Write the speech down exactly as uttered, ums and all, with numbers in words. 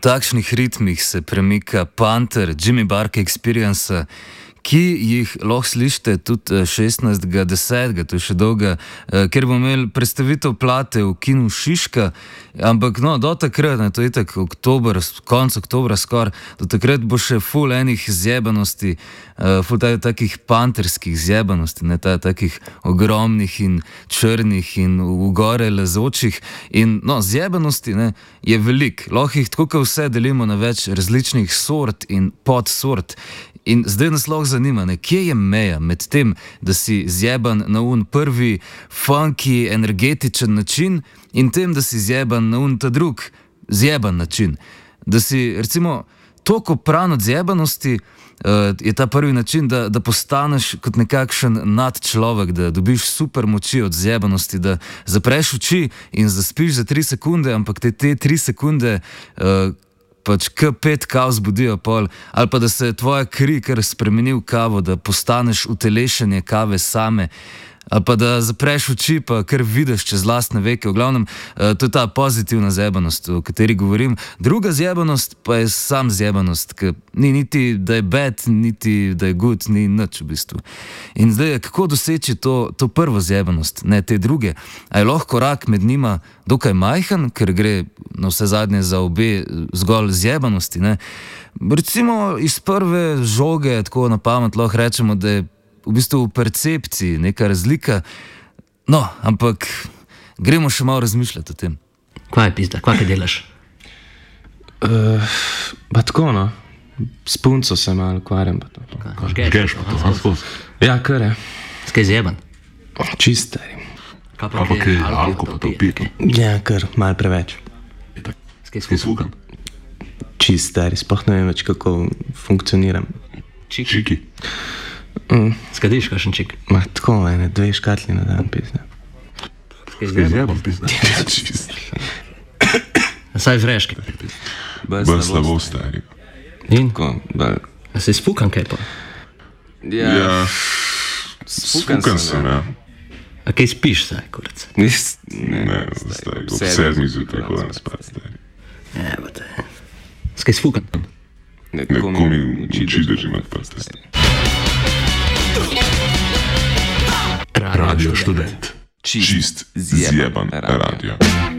takšnih ritmih se premika Panther, Jimmy Barke Experience, ki jih lahko slišite tudi šestnajstega desetega, to je še dolga, ker bomo imeli predstavitev plate v kinu Šiška, ampak no, do takrat, ne, to je tak oktober, konc oktobra skor, do takrat bo še ful enih zjebanosti, ful takih panterskih zjebanosti, ne, takih ogromnih in črnih in v gore lezočih in no, zjebanosti, ne, je velik, lahko jih tako kot vse delimo na več različnih sort in podsort. In zdaj nas lahko zanima, ne, kje je meja med tem, da si zjeban na un prvi funky, energetičen način in tem, da si zjeban na un ta drug zjeban način. Da si, recimo, toliko pran od zjebanosti uh, je ta prvi način, da, da postaneš kot nekakšen nadčlovek, da dobiš super moči od zjebanosti, da zapreš oči in zaspiš za tri sekunde, ampak te, te tri sekunde uh, pač k pet kav zbudijo pol, ali pa da se tvoja kri kar spremeni v kavo, da postaneš utelešenje kave same, ali pa da zapreš oči pa kar vidiš čez lastne veke. V glavnem, to je ta pozitivna zjebanost, o kateri govorim. Druga zjebanost pa je sam zjebanost, ki ni niti da je bad, niti da je good, ni nič v bistvu. In zdaj, kako doseči to, to prvo zjebanost, ne te druge? A je lahko korak med njima dokaj majhen, ker gre na vse zadnje za obe zgolj zjebanosti, ne? Recimo iz prve žoge, tako na pamet lahko rečemo, da je v bistvu v percepciji neka razlika, no, ampak gremo še malo razmišljati o tem. Kva je pizda, kva kaj delaš? Uh, ba tako, no, s punco se malo ukvarjam. Žgeš pa to? Ja, kar je. Skaj zjeban? Čist stari. Kaj pa kaj alko pa to pije? Ja, kar, malo preveč. Skaj svukan? Čist stari, sploh ne vem več, kako funkcioniram. Čiki? Mm. Skadiš kakšen čik? Ma tako, ene, dve škatli na dan, pizda. Skaj zjeban, pizda? Ja, čist. Saj vreški? Bolj slabo, stari. In? Tako, bolj... A si spukan kaj pa? Ja, spukan sem, ja. A kaj spiš, saj, kurec? Nis... Ne, stari, ob sedmi zjutraj hodim spat, stari. Ja, pa te... Skaj spukan? Neko mi uči držim odprte, stari. Radio Študent. Čist zjeban radio.